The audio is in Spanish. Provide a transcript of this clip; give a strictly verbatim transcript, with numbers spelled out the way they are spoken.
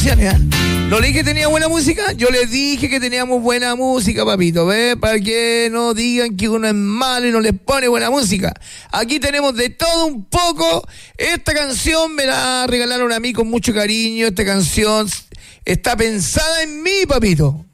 canciones, ¿eh? ¿No le dije que tenía buena música? Yo les dije que teníamos buena música, papito, ¿ves? Para que no digan que uno es malo y no les pone buena música. Aquí tenemos de todo un poco. Esta canción me la regalaron a mí con mucho cariño. Esta canción está pensada en mí, papito.